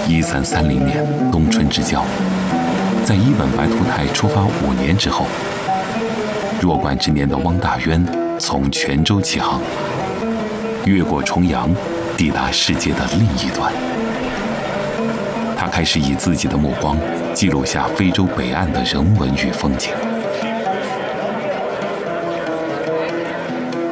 1330年冬春之交，在一本白图台出发5年之后，弱冠之年的汪大渊从泉州起航，越过重洋，抵达世界的另一端。他开始以自己的目光记录下非洲北岸的人文与风景。